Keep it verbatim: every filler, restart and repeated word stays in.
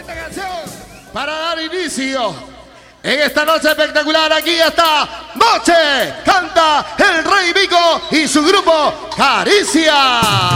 esta canción para dar inicio en esta noche espectacular. Aquí está Noche, canta el Rey Vico y su grupo Caricia.